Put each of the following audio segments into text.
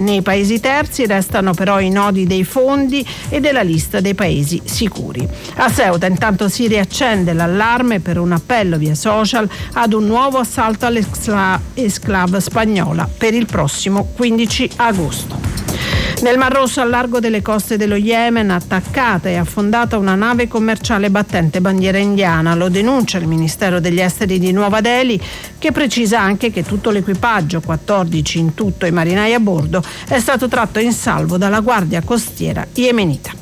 Nei paesi terzi restano però i nodi dei fondi e della lista dei paesi sicuri. A Ceuta intanto si riaccende l'allarme per un appello via social ad un nuovo assalto all'esclave spagnola per il prossimo 15 agosto. Nel Mar Rosso, al largo delle coste dello Yemen, attaccata e affondata una nave commerciale battente bandiera indiana. Lo denuncia il Ministero degli Esteri di Nuova Delhi, che precisa anche che tutto l'equipaggio, 14 in tutto, e marinai a bordo, è stato tratto in salvo dalla Guardia Costiera yemenita.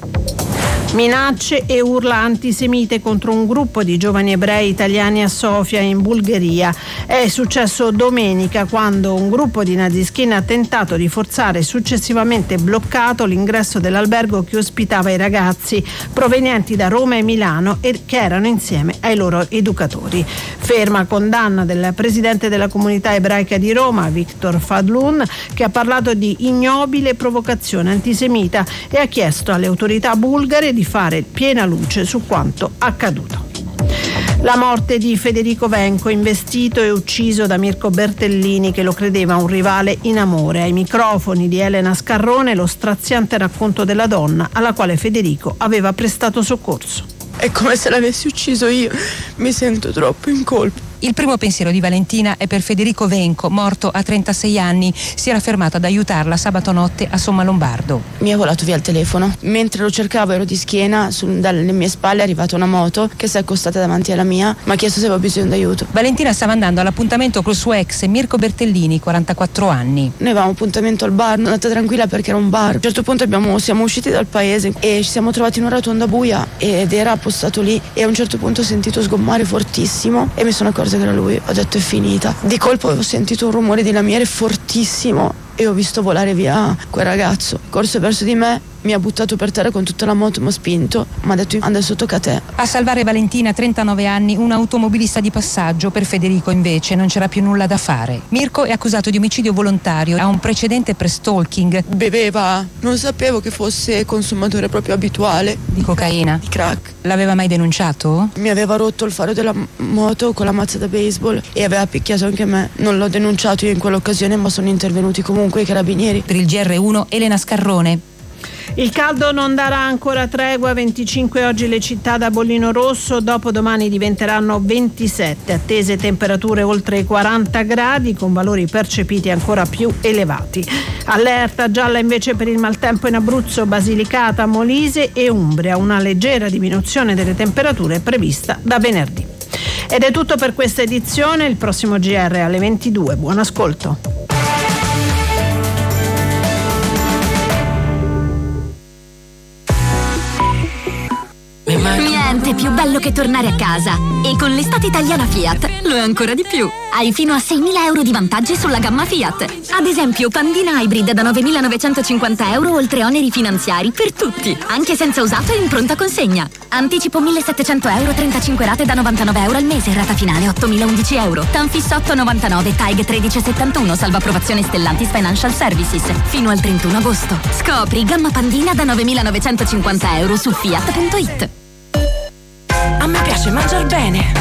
Minacce e urla antisemite contro un gruppo di giovani ebrei italiani a Sofia, in Bulgaria. È successo domenica, quando un gruppo di nazischine ha tentato di forzare e successivamente bloccato l'ingresso dell'albergo che ospitava i ragazzi provenienti da Roma e Milano e che erano insieme ai loro educatori. Ferma condanna del presidente della comunità ebraica di Roma, Victor Fadlun, che ha parlato di ignobile provocazione antisemita e ha chiesto alle autorità bulgare di fare piena luce su quanto accaduto. La morte di Federico Venco, investito e ucciso da Mirko Bertellini, che lo credeva un rivale in amore. Ai microfoni di Elena Scarrone lo straziante racconto della donna alla quale Federico aveva prestato soccorso. È come se l'avessi ucciso io, mi sento troppo in colpa. Il primo pensiero di Valentina è per Federico Venco, morto a 36 anni. Si era fermato ad aiutarla sabato notte a Sommalombardo. Mi ha volato via il telefono. Mentre lo cercavo ero di schiena, dalle mie spalle è arrivata una moto che si è accostata davanti alla mia. Mi ha chiesto se avevo bisogno d'aiuto. Valentina stava andando all'appuntamento col suo ex Mirko Bertellini, 44 anni. Noi avevamo appuntamento al bar, andata tranquilla perché era un bar. A un certo punto siamo usciti dal paese e ci siamo trovati in una rotonda buia ed era appostato lì, e a un certo punto ho sentito sgommare fortissimo e mi sono accorta che era lui. Ho detto è finita. Di colpo ho sentito un rumore di lamiere fortissimo e ho visto volare via quel ragazzo. Corso verso di me, mi ha buttato per terra con tutta la moto, mi ha spinto, mi ha detto adesso tocca a te. A salvare Valentina, 39 anni, un automobilista di passaggio. Per Federico invece non c'era più nulla da fare. Mirko è accusato di omicidio volontario, ha un precedente per stalking. Beveva, non sapevo che fosse consumatore proprio abituale. Di cocaina? Di crack. L'aveva mai denunciato? Mi aveva rotto il faro della moto con la mazza da baseball e aveva picchiato anche me. Non l'ho denunciato io in quell'occasione, ma sono intervenuti comunque i carabinieri. Per il GR1 Elena Scarrone. Il caldo non darà ancora tregua. 25 oggi le città da bollino rosso, dopodomani diventeranno 27, attese temperature oltre i 40 gradi con valori percepiti ancora più elevati. Allerta gialla invece per il maltempo in Abruzzo, Basilicata, Molise e Umbria. Una leggera diminuzione delle temperature prevista da venerdì. Ed è tutto per questa edizione. Il prossimo GR alle 22. Buon ascolto. Niente più bello che tornare a casa. E con l'estate italiana Fiat lo è ancora di più. Hai fino a 6.000 euro di vantaggi sulla gamma Fiat. Ad esempio Pandina Hybrid da 9.950 euro oltre oneri finanziari per tutti, anche senza usato e in pronta consegna. Anticipo 1.700 euro, 35 rate da 99 euro al mese, rata finale 8.011 euro. Tanfis 8,99, TAG 13,71, salva approvazione Stellantis Financial Services. Fino al 31 agosto. Scopri gamma Pandina da 9.950 euro su fiat.it. A me piace mangiar bene.